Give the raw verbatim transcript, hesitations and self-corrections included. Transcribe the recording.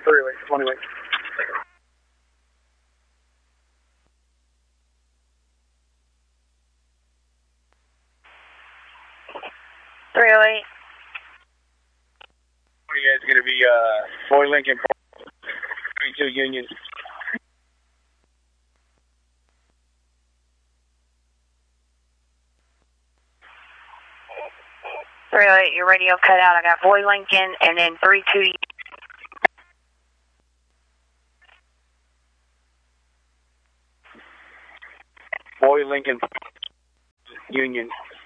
three wait, twenty wait. three oh eight. Yeah, it's going to be uh, Boy Lincoln, thirty-two Union. three oh eight, your radio cut out. I got Boy Lincoln and then three two. Boy Lincoln, Union.